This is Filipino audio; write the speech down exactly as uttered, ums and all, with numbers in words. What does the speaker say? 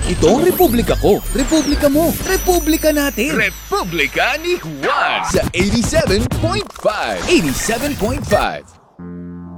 Ito ang republika ko, republika mo, republika natin. Republika ni Juan Sa eighty-seven point five. eighty-seven point five.